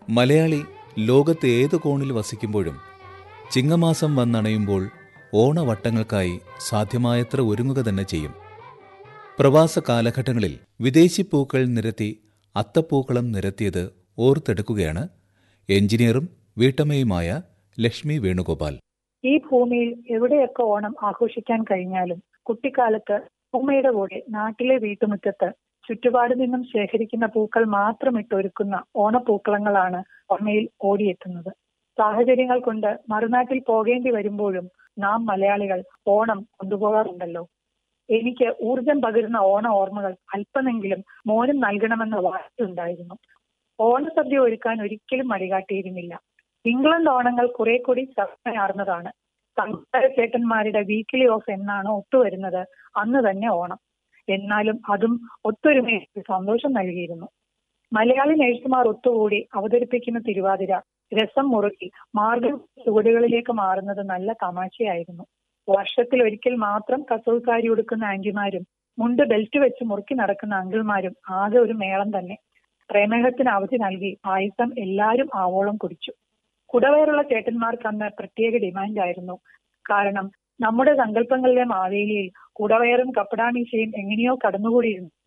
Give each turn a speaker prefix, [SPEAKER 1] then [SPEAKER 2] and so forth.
[SPEAKER 1] മലയാളി ലോകത്ത് ഏത് കോണിൽ വസിക്കുമ്പോഴും ചിങ്ങമാസം വന്നണയുമ്പോൾ ഓണവട്ടങ്ങൾക്കായി സാധ്യമായത്ര ഒരുങ്ങുക തന്നെ ചെയ്യും. പ്രവാസ കാലഘട്ടങ്ങളിൽ വിദേശി പൂക്കൾ നിരത്തി അത്തപ്പൂക്കളം നിരത്തിയത് ഓർത്തെടുക്കുകയാണ് എഞ്ചിനീയറും വീട്ടമ്മയുമായ ലക്ഷ്മി വേണുഗോപാൽ.
[SPEAKER 2] ഈ ഭൂമിയിൽ എവിടെയൊക്കെ ഓണം ആഘോഷിക്കാൻ കഴിഞ്ഞാലും കുട്ടിക്കാലത്ത് ഉമ്മയുടെ കൂടെ നാട്ടിലെ വീട്ടുമുറ്റത്ത് ചുറ്റുപാട് നിന്നും ശേഖരിക്കുന്ന പൂക്കൾ മാത്രം ഇട്ടൊരുക്കുന്ന ഓണപ്പൂക്കളങ്ങളാണ് ഓർമ്മയിൽ ഓടിയെത്തുന്നത്. സാഹചര്യങ്ങൾ കൊണ്ട് മറുനാട്ടിൽ പോകേണ്ടി വരുമ്പോഴും നാം മലയാളികൾ ഓണം കൊണ്ടുപോകാറുണ്ടല്ലോ. എനിക്ക് ഊർജം പകരുന്ന ഓണ ഓർമ്മകൾ അല്പമെങ്കിലും മോനും നൽകണമെന്ന വാശിയുണ്ടായിരുന്നു. ഓണസദ്യ ഒരുക്കാൻ ഒരിക്കലും മടികാട്ടിയിരുന്നില്ല. ഇംഗ്ലണ്ട് ഓണങ്ങൾ കുറെ കൂടി ചർച്ചയാർന്നതാണ്. സംസ്കാര ചേട്ടന്മാരുടെ വീക്കിലി ഓഫ് എന്നാണ് ഒത്തുവരുന്നത് അന്ന് തന്നെ ഓണം. എന്നാലും അതും ഒത്തൊരുമയ്ക്ക് സന്തോഷം നൽകിയിരുന്നു. മലയാളി നഴ്സുമാർ ഒത്തുകൂടി അവതരിപ്പിക്കുന്ന തിരുവാതിര രസം മുറുക്കി മാർഗം ചുവടുകളിലേക്ക് മാറുന്നത് നല്ല തമാശയായിരുന്നു. വർഷത്തിൽ ഒരിക്കൽ മാത്രം കസവുകാരി ഉടുക്കുന്ന ആന്റിമാരും മുണ്ട് ബെൽറ്റ് വെച്ച് മുറുക്കി നടക്കുന്ന അങ്കിൾമാരും ആകെ ഒരു മേളം തന്നെ. പ്രമേഹത്തിന് അവധി നൽകി പായസം എല്ലാവരും ആവോളം കുടിച്ചു. കുടവയറുള്ള ചേട്ടന്മാർക്ക് അന്ന് പ്രത്യേക ഡിമാൻഡായിരുന്നു. കാരണം നമ്മുടെ സങ്കല്പങ്ങളിലെ മാവേലിയിൽ കുടവയറും കപ്പടാമീശയും എങ്ങനെയോ കടന്നുകൂടിയിരുന്നു.